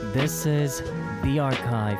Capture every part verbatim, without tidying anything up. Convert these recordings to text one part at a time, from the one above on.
This is The Archive.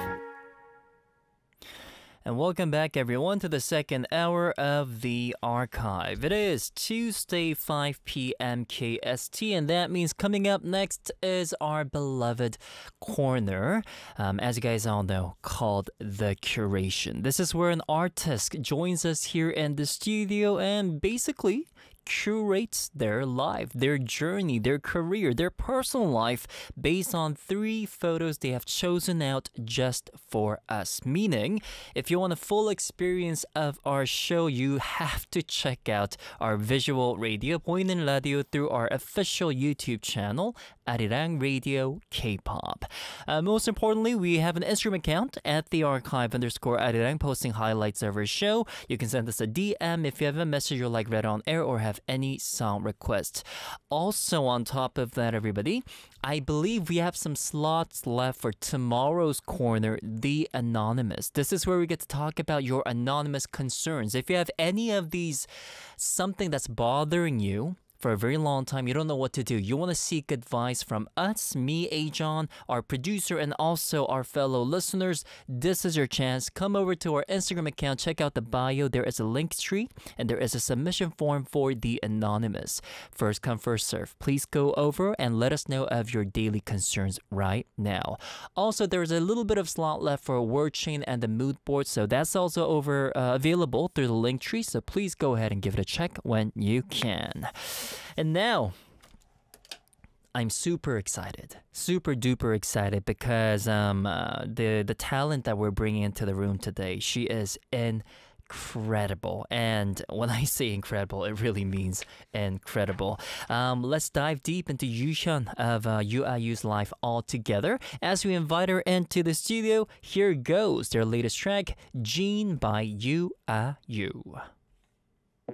And welcome back, everyone, to the second hour of The Archive. It is Tuesday, five p.m. K S T, and that means coming up next is our beloved corner, um, as you guys all know, called The Curation. This is where an artist joins us here in the studio and basically curates their life, their journey, their career, their personal life based on three photos they have chosen out just for us. Meaning, if you want a full experience of our show, you have to check out our visual radio, 보이는 라디오, through our official YouTube channel, Arirang Radio K-pop. Uh, most importantly, we have an Instagram account at the archive underscore Arirang, posting highlights of our show. You can send us a D M if you have a message you'd like read on air or have any song requests. Also, on top of that, everybody, I believe we have some slots left for tomorrow's corner, The Anonymous. This is where we get to talk about your anonymous concerns. If you have any of these, something that's bothering you for a very long time, you don't know what to do, you want to seek advice from us, me, Ajon, our producer, and also our fellow listeners, this is your chance. Come over to our Instagram account, check out the bio. There is a link tree, and there is a submission form for The Anonymous. First come, first serve. Please go over and let us know of your daily concerns right now. Also, there's a little bit of slot left for a word chain and the mood board, so that's also over uh, available through the link tree, so please go ahead and give it a check when you can. And now, I'm super excited, super duper excited because um, uh, the, the talent that we're bringing into the room today, she is incredible. And when I say incredible, it really means incredible. Um, let's dive deep into Yuhyun of uh, U I U's life altogether. As we invite her into the studio, here goes their latest track, Jean by U I U.